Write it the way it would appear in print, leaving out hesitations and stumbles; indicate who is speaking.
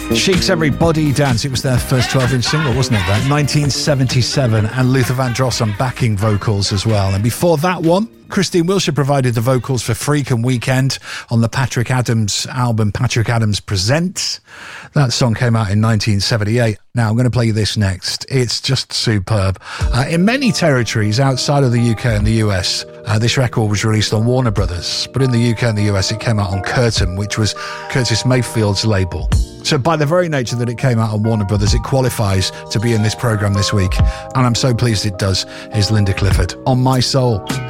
Speaker 1: Chic's Everybody Dance. It was their first 12-inch single, wasn't it? That 1977, and Luther Vandross on backing vocals as well. And before that one, Christine Wilshire provided the vocals for Freak and Weekend on the Patrick Adams album Patrick Adams Presents. That song came out in 1978. Now I'm going to play you this next. It's just superb. In many territories outside of the UK and the US, this record was released on Warner Brothers, but in the UK and the US it came out on Curtain, which was Curtis Mayfield's label. So by the very nature that it came out on Warner Brothers, it qualifies to be in this programme this week. And I'm so pleased it does. Here's Linda Clifford, On My Soul.